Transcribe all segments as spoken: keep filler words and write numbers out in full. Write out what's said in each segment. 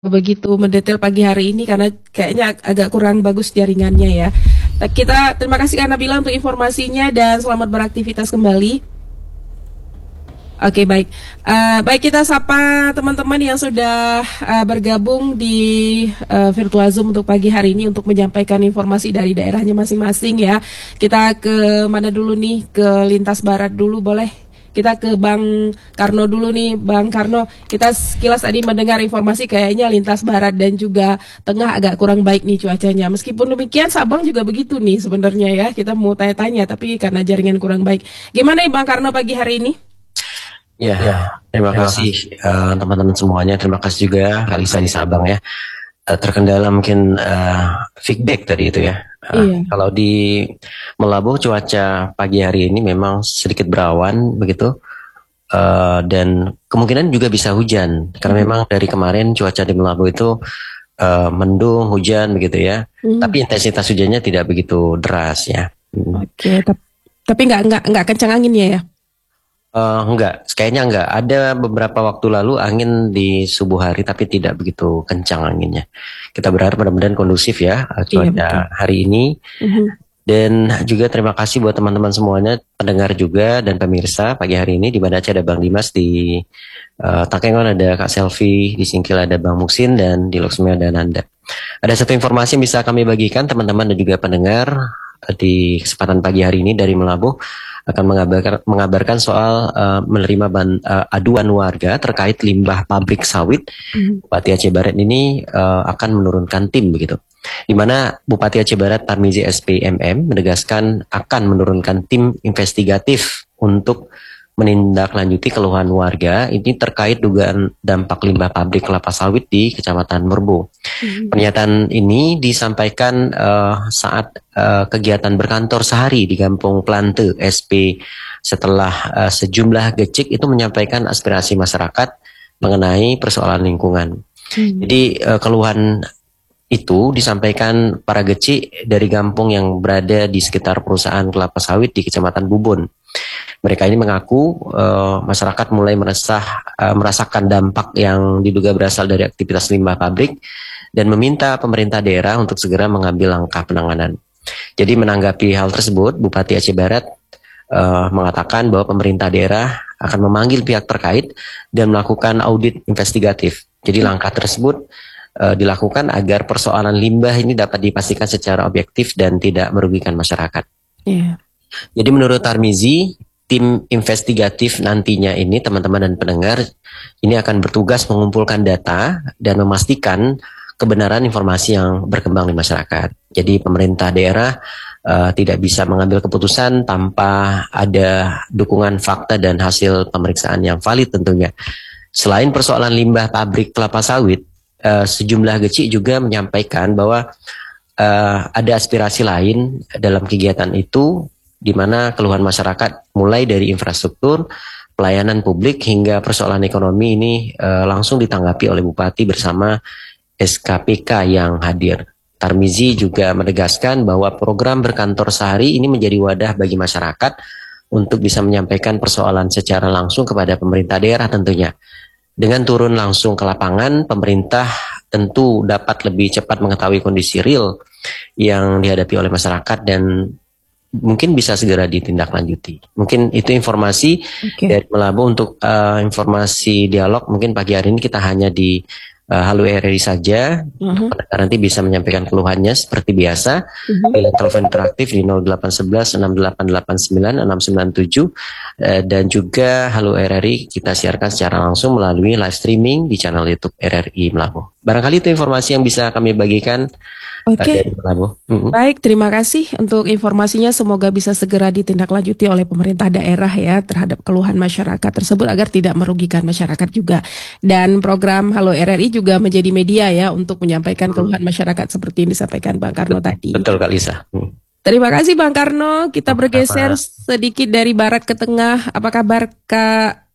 begitu mendetail pagi hari ini karena kayaknya ag- agak kurang bagus jaringannya ya. Nah, kita terima kasih karena bilang untuk informasinya dan selamat beraktivitas kembali. Oke, baik. Eh, baik, kita sapa teman-teman yang sudah eh, bergabung di eh, virtual Zoom untuk pagi hari ini untuk menyampaikan informasi dari daerahnya masing-masing ya. Kita ke mana dulu nih? Ke lintas barat dulu boleh? Kita ke Bang Karno dulu nih, Bang Karno. Kita sekilas tadi mendengar informasi kayaknya lintas barat dan juga tengah agak kurang baik nih cuacanya. Meskipun demikian, Sabang juga begitu nih sebenarnya ya. Kita mau tanya-tanya, tapi karena jaringan kurang baik. Gimana nih Bang Karno pagi hari ini? Ya, terima kasih eh, teman-teman semuanya. Terima kasih juga Kak Lisa di Sabang ya. Eh, terkendala mungkin eh, feedback tadi itu ya. Eh, Iya. kalau di Melabuh cuaca pagi hari ini memang sedikit berawan begitu. Eh, dan kemungkinan juga bisa hujan karena Mhm. memang dari kemarin cuaca di Melabuh itu eh, mendung, hujan begitu ya. Mhm. Tapi intensitas hujannya tidak begitu deras ya. Hmm. Oke, tap- tapi nggak nggak nggak kencang anginnya ya? Eh, enggak, kayaknya enggak. Ada beberapa waktu lalu angin di subuh hari, tapi tidak begitu kencang anginnya. Kita berharap mudah-mudahan kondusif ya eh, Iya betul. cuaca hari ini. Mhm. Dan juga terima kasih buat teman-teman semuanya, pendengar juga dan pemirsa pagi hari ini. Di Banda Aceh ada Bang Dimas, di uh, Takengon ada Kak Selvi, di Singkil ada Bang Muksin, dan di Loksmi ada Nanda. Ada satu informasi yang bisa kami bagikan teman-teman dan juga pendengar eh, di kesempatan pagi hari ini dari Melabuh akan mengabarkan, mengabarkan soal uh, menerima ban, uh, aduan warga terkait limbah pabrik sawit. Mhm. Bupati Aceh Barat ini uh, akan menurunkan tim begitu. Di mana Bupati Aceh Barat Tarmizi S P M M menegaskan akan menurunkan tim investigatif untuk menindaklanjuti keluhan warga ini terkait dugaan dampak limbah pabrik kelapa sawit di Kecamatan Merbu. Mhm. Pernyataan ini disampaikan uh, saat uh, kegiatan berkantor sehari di Kampung Plante S P setelah uh, sejumlah gecik itu menyampaikan aspirasi masyarakat mengenai persoalan lingkungan. Mhm. Jadi uh, keluhan itu disampaikan para gecik dari kampung yang berada di sekitar perusahaan kelapa sawit di Kecamatan Bubun. Mereka ini mengaku uh, masyarakat mulai meresah, uh, merasakan dampak yang diduga berasal dari aktivitas limbah pabrik dan meminta pemerintah daerah untuk segera mengambil langkah penanganan. Jadi menanggapi hal tersebut, Bupati Aceh Barat uh, mengatakan bahwa pemerintah daerah akan memanggil pihak terkait dan melakukan audit investigatif. Jadi langkah tersebut uh, dilakukan agar persoalan limbah ini dapat dipastikan secara objektif dan tidak merugikan masyarakat. Iya. Jadi menurut Tarmizi, tim investigatif nantinya ini teman-teman dan pendengar ini akan bertugas mengumpulkan data dan memastikan kebenaran informasi yang berkembang di masyarakat. Jadi pemerintah daerah uh, tidak bisa mengambil keputusan tanpa ada dukungan fakta dan hasil pemeriksaan yang valid tentunya. Selain persoalan limbah pabrik kelapa sawit, uh, sejumlah gecik juga menyampaikan bahwa uh, ada aspirasi lain dalam kegiatan itu, di mana keluhan masyarakat mulai dari infrastruktur, pelayanan publik hingga persoalan ekonomi ini uh, langsung ditanggapi oleh Bupati bersama S K P K yang hadir. Tarmizi juga menegaskan bahwa program berkantor sehari ini menjadi wadah bagi masyarakat untuk bisa menyampaikan persoalan secara langsung kepada pemerintah daerah tentunya. Dengan turun langsung ke lapangan, pemerintah tentu dapat lebih cepat mengetahui kondisi real yang dihadapi oleh masyarakat dan mungkin bisa segera ditindaklanjuti. Mungkin itu informasi Oke. dari Melabuh. Untuk uh, informasi dialog mungkin pagi hari ini kita hanya di uh, Halo R R I saja. Mhm. Pendengar nanti bisa menyampaikan keluhannya seperti biasa. Mhm. Pilih telepon interaktif di nol delapan satu satu enam delapan delapan sembilan enam sembilan tujuh, uh, dan juga Halo R R I kita siarkan secara langsung melalui live streaming di channel YouTube R R I Melabuh. Barangkali itu informasi yang bisa kami bagikan uh, Oke. dari Melabuh. Mm-hmm. Baik, terima kasih untuk informasinya. Semoga bisa segera ditindaklanjuti oleh pemerintah daerah ya terhadap keluhan masyarakat tersebut agar tidak merugikan masyarakat juga. Dan program Halo R R I juga menjadi media ya untuk menyampaikan keluhan masyarakat seperti yang disampaikan Bang Karno tadi. Betul Kak Lisa. Hmm. Terima kasih Bang Karno. Kita bergeser Sama. sedikit dari barat ke tengah. Apa kabar Kak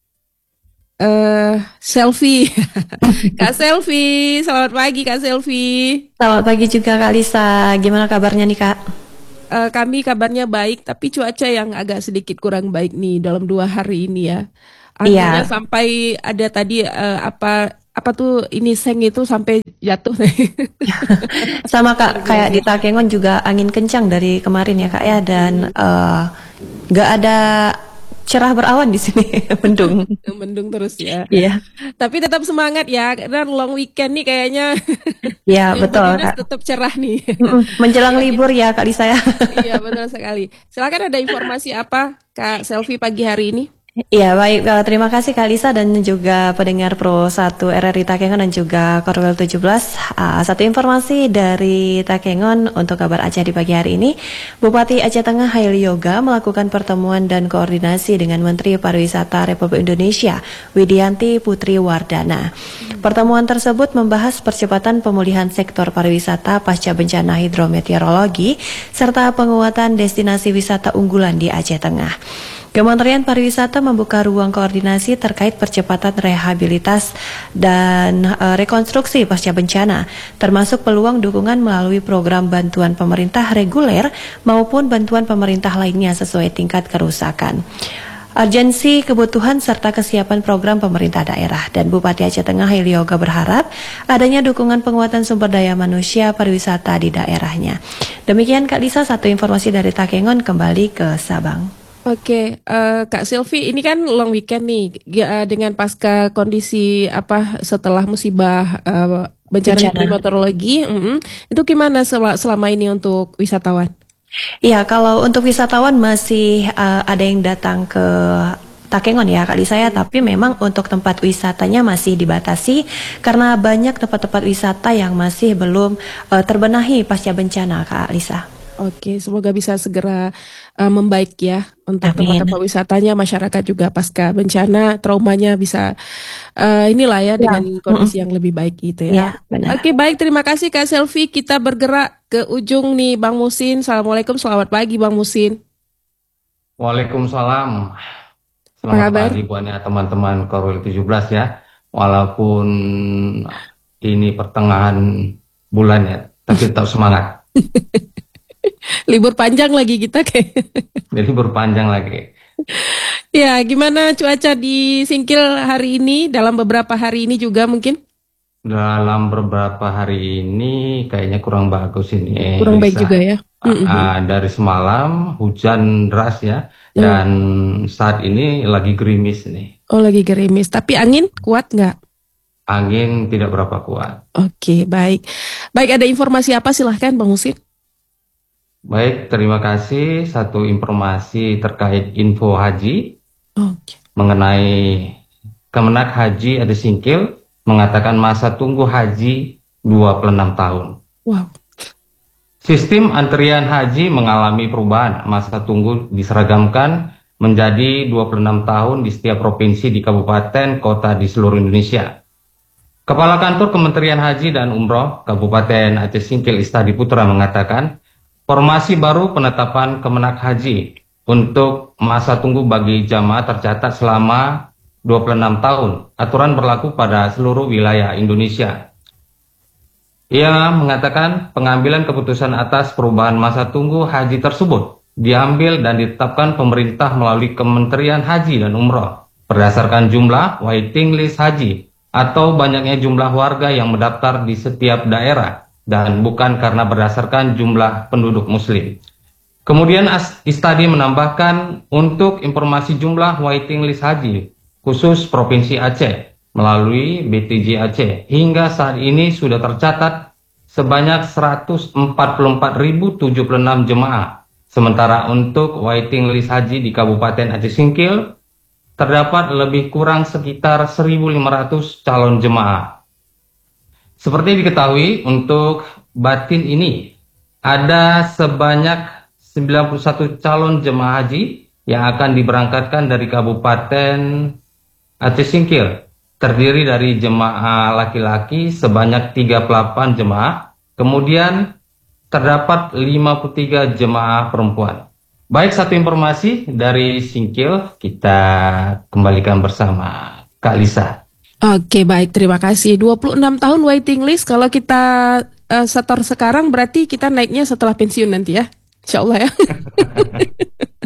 eh Selfie? Kak Selfie, selamat pagi Kak Selfie. Selamat pagi juga Kak Lisa, gimana kabarnya nih Kak? Eh, kami kabarnya baik, tapi cuaca yang agak sedikit kurang baik nih dalam dua hari ini ya. Artinya Iya. sampai ada tadi eh, apa apa tuh ini seng itu sampai jatuh. Sama Kak, kayak di Takengon juga angin kencang dari kemarin ya Kak ya, dan eh, nggak ada cerah berawan di sini, mendung. Mendung terus ya. Iya, Tapi tetap semangat ya, karena long weekend nih kayaknya iya di betul Dinas Kak. tetap cerah nih. Mm-mm, menjelang libur ya Kak Lisa ya. Iya benar sekali. Silakan, ada informasi apa Kak Selvi pagi hari ini? Iya baik, eh, terima kasih Kak Lisa dan juga pendengar Pro satu R R I Takengon dan juga Korwil tujuh belas. Ah, satu informasi dari Takengon untuk kabar Aceh di pagi hari ini. Bupati Aceh Tengah Haili Yoga melakukan pertemuan dan koordinasi dengan Menteri Pariwisata Republik Indonesia Widianti Putri Wardana. Pertemuan tersebut membahas percepatan pemulihan sektor pariwisata pasca bencana hidrometeorologi serta penguatan destinasi wisata unggulan di Aceh Tengah. Kementerian Pariwisata membuka ruang koordinasi terkait percepatan rehabilitas dan e, rekonstruksi pasca bencana, termasuk peluang dukungan melalui program bantuan pemerintah reguler maupun bantuan pemerintah lainnya sesuai tingkat kerusakan. Urgensi kebutuhan serta kesiapan program pemerintah daerah, dan Bupati Aceh Tengah Haili Yoga berharap adanya dukungan penguatan sumber daya manusia pariwisata di daerahnya. Demikian Kak Lisa, satu informasi dari Takengon, kembali ke Sabang. Oke, eh, Kak Silvi, ini kan long weekend nih, G- eh, dengan pasca kondisi apa setelah musibah eh, bencana Bencana. hidrometeorologi, mm-mm. Itu gimana sel- selama ini untuk wisatawan? Iya, kalau untuk wisatawan masih uh, ada yang datang ke Takengon ya Kak Lisa ya, tapi memang untuk tempat wisatanya masih dibatasi karena banyak tempat-tempat wisata yang masih belum uh, terbenahi pasca bencana Kak Lisa. Oke, semoga bisa segera eh, membaik ya untuk Amin. tempat-tempat wisatanya, masyarakat juga pasca bencana, traumanya bisa eh, inilah ya Ya. dengan kondisi yang lebih baik gitu ya. Ya, benar. Oke, baik, terima kasih Kak Selvi. Kita bergerak ke ujung nih, Bang Musin. Assalamualaikum, selamat pagi Bang Musin. Waalaikumsalam. Apa Selamat kabar? pagi buat teman-teman Korwil tujuh belas ya. Walaupun ini pertengahan bulan ya, tapi tetap semangat. Libur panjang lagi kita kayak. Jadi berpanjang lagi. Ya, gimana cuaca di Singkil hari ini, dalam beberapa hari ini juga mungkin? Dalam beberapa hari ini kayaknya kurang bagus ini. Kurang baik Lisa. juga ya. Mm-mm. Ah, dari semalam hujan deras ya, Hmm. dan saat ini lagi gerimis nih. Oh, lagi gerimis. Tapi angin kuat nggak? Angin tidak berapa kuat. Oke, baik. Baik, ada informasi apa? Silahkan Bang Musin. Baik, terima kasih. Satu informasi terkait info haji Oke. mengenai Kemenak Haji Aceh Singkil mengatakan masa tunggu haji dua puluh enam tahun. Wow. Sistem antrian haji mengalami perubahan. Masa tunggu diseragamkan menjadi dua puluh enam tahun di setiap provinsi di kabupaten kota di seluruh Indonesia. Kepala Kantor Kementerian Haji dan Umroh Kabupaten Aceh Singkil Istadi Putra mengatakan, formasi baru penetapan Kemenak Haji untuk masa tunggu bagi jamaah tercatat selama dua puluh enam tahun. Aturan berlaku pada seluruh wilayah Indonesia. Ia mengatakan pengambilan keputusan atas perubahan masa tunggu haji tersebut diambil dan ditetapkan pemerintah melalui Kementerian Haji dan Umroh berdasarkan jumlah waiting list haji atau banyaknya jumlah warga yang mendaftar di setiap daerah dan bukan karena berdasarkan jumlah penduduk muslim. Kemudian Istadi menambahkan untuk informasi jumlah waiting list haji khusus Provinsi Aceh melalui B T J Aceh hingga saat ini sudah tercatat sebanyak seratus empat puluh empat ribu tujuh puluh enam jemaah. Sementara untuk waiting list haji di Kabupaten Aceh Singkil terdapat lebih kurang sekitar seribu lima ratus calon jemaah. Seperti diketahui, untuk batin ini ada sebanyak sembilan puluh satu calon jemaah haji yang akan diberangkatkan dari Kabupaten Aceh Singkil, terdiri dari jemaah laki-laki sebanyak tiga puluh delapan jemaah, kemudian terdapat lima puluh tiga jemaah perempuan. Baik, satu informasi dari Singkil, kita kembalikan bersama Kak Lisa. Oke, baik, terima kasih. dua puluh enam tahun waiting list, kalau kita uh, setor sekarang berarti kita naiknya setelah pensiun nanti ya. Insya Allah ya.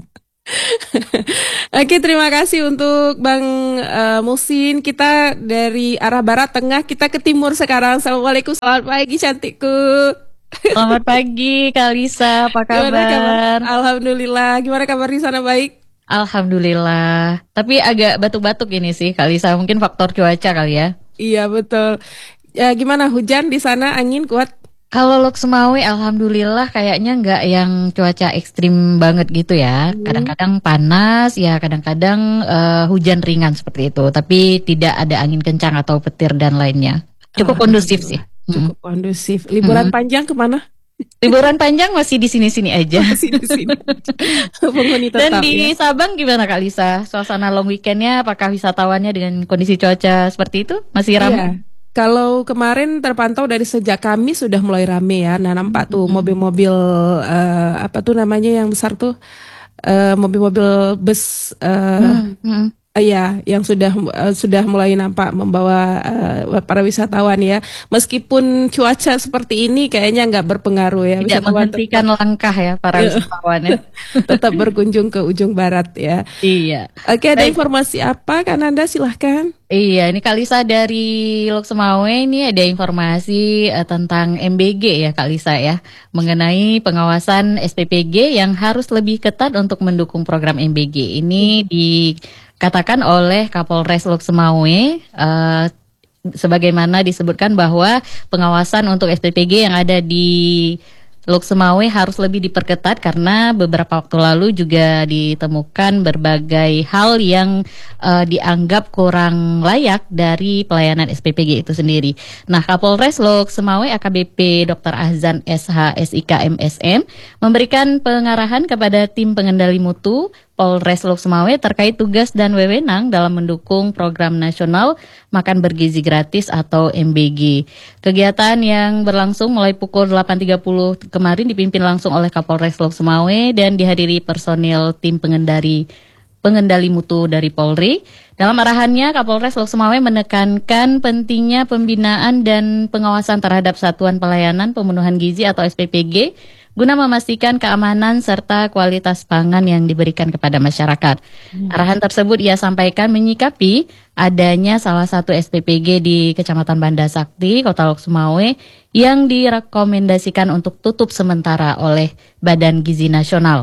Oke, terima kasih untuk Bang uh, Musin. Kita dari arah barat tengah, kita ke timur sekarang. Assalamualaikum, selamat pagi cantikku. Selamat pagi Kak Lisa, apa kabar? Gimana kabar? Alhamdulillah. Gimana kabar di sana, baik? Alhamdulillah. Tapi agak batuk-batuk ini sih Kak Lisa, mungkin faktor cuaca kali ya. Iya betul. Ya, gimana hujan di sana, angin kuat? Kalau Lok Sumawe alhamdulillah kayaknya nggak yang cuaca ekstrim banget gitu ya. Hmm. Kadang-kadang panas ya, kadang-kadang uh, hujan ringan seperti itu. Tapi tidak ada angin kencang atau petir dan lainnya. Cukup kondusif sih. Cukup mm. kondusif. Liburan mm. panjang kemana? Liburan panjang masih di sini-sini aja. Masih di sini. Penghuni tetap. Dan di ya? Sabang gimana Kak Lisa? Suasana long weekendnya apakah wisatawannya dengan kondisi cuaca seperti itu masih ramai? Iya. Kalau kemarin terpantau dari sejak Kamis sudah mulai rame ya. Nah, nampak tuh mobil-mobil uh, apa tuh namanya yang besar tuh uh, mobil-mobil bus uh, hmm. Hmm. Iya, yang sudah uh, sudah mulai nampak membawa uh, para wisatawan ya. Meskipun cuaca seperti ini kayaknya nggak berpengaruh ya. Tidak menghentikan tetap, langkah ya para wisatawan ya. Tetap berkunjung ke ujung barat ya. Iya. Oke, ada Baik. informasi apa Kak Nanda? Silahkan. Iya, ini Kak Lisa dari Lok Sumawe ini ada informasi uh, tentang M B G ya Kak Lisa ya. Mengenai pengawasan S P P G yang harus lebih ketat untuk mendukung program M B G. Ini di katakan oleh Kapolres Lok Sumawe, uh, sebagaimana disebutkan bahwa pengawasan untuk S P P G yang ada di Lok Sumawe harus lebih diperketat karena beberapa waktu lalu juga ditemukan berbagai hal yang uh, dianggap kurang layak dari pelayanan S P P G itu sendiri. Nah, Kapolres Lok Sumawe A K B P Doktor Ahzan S H S I K M S M memberikan pengarahan kepada tim pengendali mutu Polres Lok Sumawe terkait tugas dan wewenang dalam mendukung program nasional makan bergizi gratis atau M B G. Kegiatan yang berlangsung mulai pukul delapan tiga puluh kemarin dipimpin langsung oleh Kapolres Lok Sumawe dan dihadiri personil tim pengendali pengendali mutu dari Polri. Dalam arahannya, Kapolres Lok Sumawe menekankan pentingnya pembinaan dan pengawasan terhadap satuan pelayanan pemenuhan gizi atau S P P G guna memastikan keamanan serta kualitas pangan yang diberikan kepada masyarakat. Hmm. Arahan tersebut ia sampaikan menyikapi adanya salah satu S P P G di Kecamatan Banda Sakti, Kota Lok Sumawe, yang direkomendasikan untuk tutup sementara oleh Badan Gizi Nasional.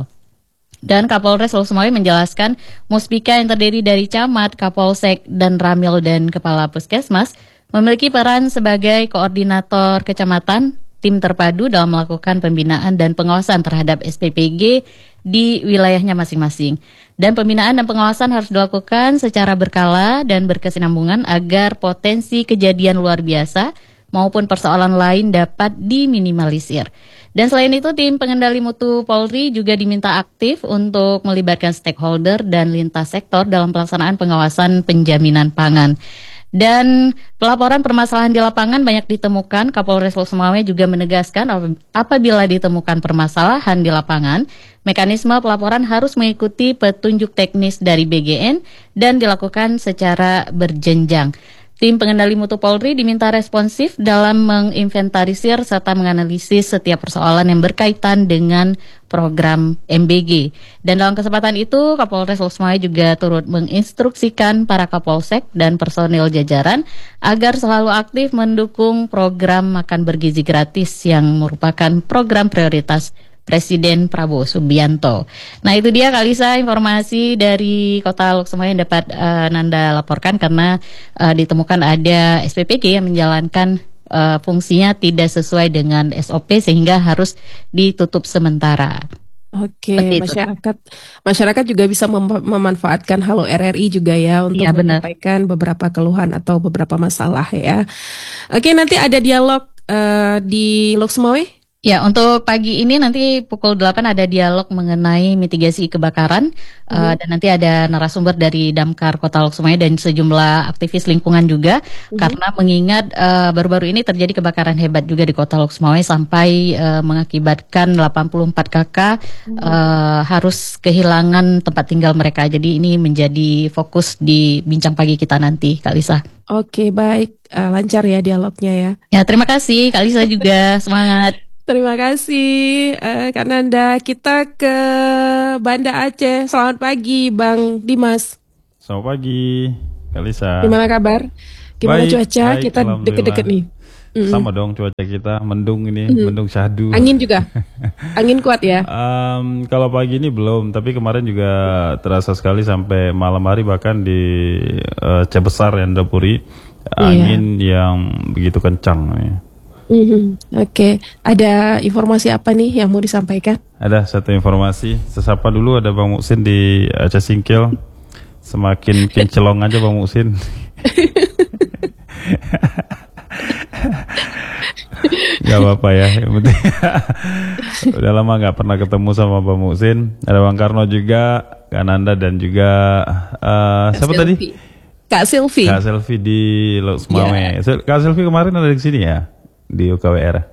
Dan Kapolres Lok Sumawe menjelaskan Muspika yang terdiri dari Camat, Kapolsek, dan Ramil dan Kepala Puskesmas memiliki peran sebagai koordinator kecamatan tim terpadu dalam melakukan pembinaan dan pengawasan terhadap S P P G di wilayahnya masing-masing. Dan pembinaan dan pengawasan harus dilakukan secara berkala dan berkesinambungan agar potensi kejadian luar biasa maupun persoalan lain dapat diminimalisir. Dan selain itu, tim pengendali mutu Polri juga diminta aktif untuk melibatkan stakeholder dan lintas sektor dalam pelaksanaan pengawasan penjaminan pangan. Dan pelaporan permasalahan di lapangan banyak ditemukan. Kapolres Lok Sumawe juga menegaskan apabila ditemukan permasalahan di lapangan, mekanisme pelaporan harus mengikuti petunjuk teknis dari B G N dan dilakukan secara berjenjang. Tim pengendali mutu Polri diminta responsif dalam menginventarisir serta menganalisis setiap persoalan yang berkaitan dengan program M B G. Dan dalam kesempatan itu, Kapolres Lok Sumawe juga turut menginstruksikan para Kapolsek dan personil jajaran agar selalu aktif mendukung program makan bergizi gratis yang merupakan program prioritas Presiden Prabowo Subianto. Nah, itu dia Kak Lisa informasi dari Kota Lok Sumawe yang dapat uh, Nanda laporkan karena uh, ditemukan ada S P P G yang menjalankan uh, fungsinya tidak sesuai dengan S O P sehingga harus ditutup sementara. Oke, masyarakat masyarakat juga bisa mem- memanfaatkan Halo R R I juga ya untuk ya, menyampaikan beberapa keluhan atau beberapa masalah ya. Oke, nanti ada dialog uh, di Lok Sumawe. Ya, untuk pagi ini nanti pukul delapan ada dialog mengenai mitigasi kebakaran hmm. uh, dan nanti ada narasumber dari Damkar Kota Lok Sumawe dan sejumlah aktivis lingkungan juga hmm. karena mengingat uh, baru-baru ini terjadi kebakaran hebat juga di Kota Lok Sumawe sampai uh, mengakibatkan delapan puluh empat kakak hmm. uh, harus kehilangan tempat tinggal mereka. Jadi ini menjadi fokus di bincang pagi kita nanti, Kak Lisa. Oke, baik. Uh, lancar ya dialognya ya. Ya, terima kasih Kak Lisa juga. Semangat. Terima kasih uh, Kak Nanda. Kita ke Banda Aceh. Selamat pagi Bang Dimas. Selamat pagi Kak Lisa. Gimana kabar? Gimana Baik, cuaca? baik, Kita deket-deket nih. Mm-mm. Sama dong cuaca kita, mendung ini, Mm-mm. mendung syahdu. Angin juga? Angin kuat ya? Um, kalau pagi ini belum, tapi kemarin juga terasa sekali sampai malam hari, bahkan di uh, Cebesar yang Dapuri, angin yang begitu kencang. Ya. Mm-hmm. Oke, okay. Ada informasi apa nih yang mau disampaikan? Ada satu informasi, sesapa dulu ada Bang Muksin di Aceh Singkil. Semakin kincelong aja Bang Muksin. Gak apa-apa ya, yang penting udah lama gak pernah ketemu sama Bang Muksin. Ada Bang Karno juga, Kak Nanda, dan juga uh, siapa Sylvie. tadi? Kak Sylvie. Kak Sylvie di Loksmawe. Yeah. Kak Sylvie kemarin ada di sini ya, di U K W R.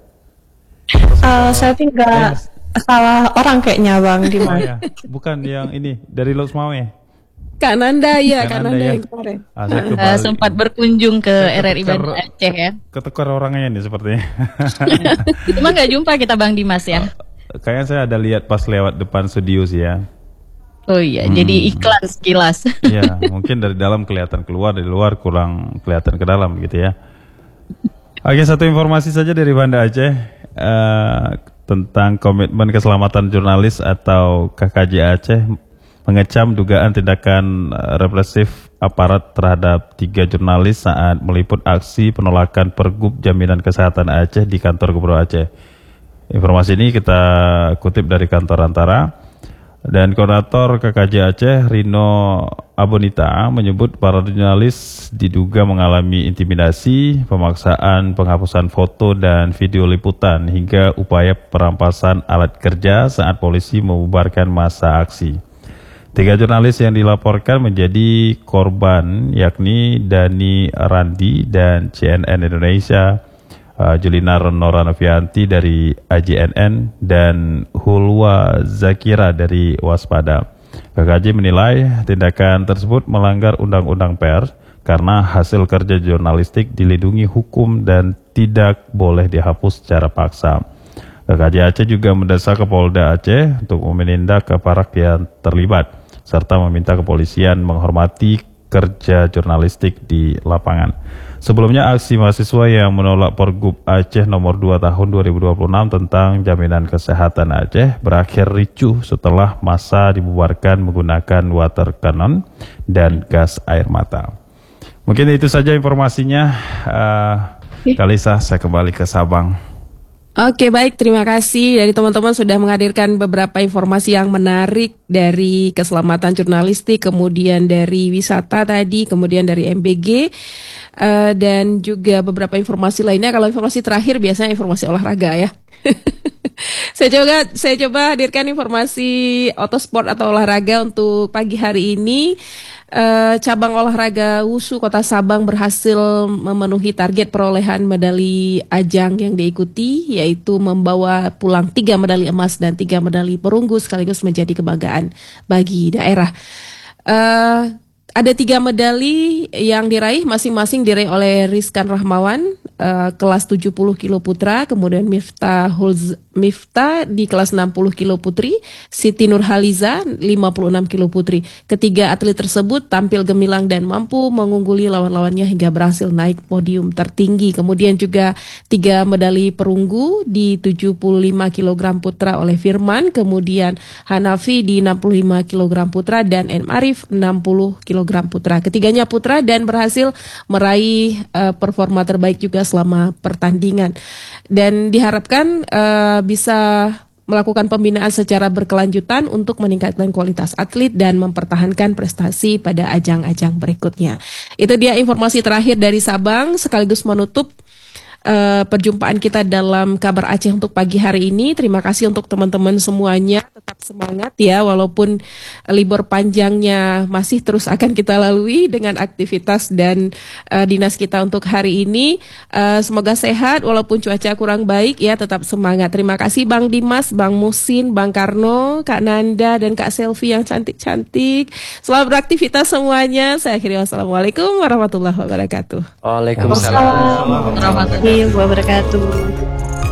Uh, saya tinggal salah orang kayaknya Bang Dimas. Oh, ya. Bukan yang ini dari Loksmawe. Kak Nanda ya, Kak, Kak Nanda ya. yang kemarin. Ah, uh, sempat berkunjung ke R R I Banda Aceh ya. Ketukar orangnya nih sepertinya. Cuma nggak jumpa kita Bang Dimas ya. Uh, kayaknya saya ada lihat pas lewat depan studio sih ya. Oh iya, hmm. jadi iklan sekilas. Iya, mungkin dari dalam kelihatan keluar, dari luar kurang kelihatan ke dalam gitu ya. Oke, satu informasi saja dari Banda Aceh uh, tentang komitmen keselamatan jurnalis atau K K J Aceh mengecam dugaan tindakan represif aparat terhadap tiga jurnalis saat meliput aksi penolakan Pergub Jaminan Kesehatan Aceh di kantor Gubernur Aceh. Informasi ini kita kutip dari kantor Antara, dan Koordinator K K J Aceh Rino Abonita menyebut para jurnalis diduga mengalami intimidasi, pemaksaan penghapusan foto dan video liputan hingga upaya perampasan alat kerja saat polisi membubarkan massa aksi. Tiga jurnalis yang dilaporkan menjadi korban yakni Dani Randi dan C N N Indonesia, uh, Julina Nora Novianti dari A J N N, dan Hulwa Zakira dari Waspada. K K J menilai tindakan tersebut melanggar Undang-Undang Pers karena hasil kerja jurnalistik dilindungi hukum dan tidak boleh dihapus secara paksa. K K J Aceh juga mendesak Kapolda Aceh untuk menindak aparat yang terlibat, serta meminta kepolisian menghormati kerja jurnalistik di lapangan. Sebelumnya, aksi mahasiswa yang menolak Pergub Aceh nomor dua tahun dua ribu dua puluh enam tentang jaminan kesehatan Aceh berakhir ricuh setelah massa dibubarkan menggunakan water cannon dan gas air mata. Mungkin itu saja informasinya. Uh, Kalisa, saya kembali ke Sabang. Oke, baik, terima kasih dari teman-teman sudah menghadirkan beberapa informasi yang menarik dari keselamatan jurnalistik, kemudian dari wisata tadi, kemudian dari M B G, uh, dan juga beberapa informasi lainnya. Kalau informasi terakhir biasanya informasi olahraga ya. Saya coba saya coba hadirkan informasi otosport atau olahraga untuk pagi hari ini. Uh, cabang olahraga Wusu Kota Sabang berhasil memenuhi target perolehan medali ajang yang diikuti, yaitu membawa pulang tiga medali emas dan tiga medali perunggu sekaligus menjadi kebanggaan bagi daerah. Uh, Ada tiga medali yang diraih, masing-masing diraih oleh Rizkan Rahmawan uh, kelas tujuh puluh kilo putra, kemudian Miftah Hulz, Miftah di kelas enam puluh kilo putri, Siti Nurhaliza lima puluh enam kilo putri. Ketiga atlet tersebut tampil gemilang dan mampu mengungguli lawan-lawannya hingga berhasil naik podium tertinggi. Kemudian juga tiga medali perunggu di tujuh puluh lima kilogram putra oleh Firman, kemudian Hanafi di enam puluh lima kilogram putra dan M Arif enam puluh kilogram putra. Ketiganya putra dan berhasil meraih uh, performa terbaik juga selama pertandingan. Dan diharapkan uh, bisa melakukan pembinaan secara berkelanjutan untuk meningkatkan kualitas atlet dan mempertahankan prestasi pada ajang-ajang berikutnya. Itu dia informasi terakhir dari Sabang, sekaligus menutup Uh, perjumpaan kita dalam Kabar Aceh untuk pagi hari ini. Terima kasih untuk teman-teman semuanya, tetap semangat ya, walaupun libur panjangnya masih terus akan kita lalui dengan aktivitas dan uh, dinas kita untuk hari ini. Uh, semoga sehat walaupun cuaca kurang baik ya, tetap semangat. Terima kasih Bang Dimas, Bang Musin, Bang Karno, Kak Nanda dan Kak Selvi yang cantik-cantik. Selamat beraktivitas semuanya. Saya akhiri, wassalamualaikum warahmatullahi wabarakatuh. Waalaikumsalam warahmatullahi wabarakatuh.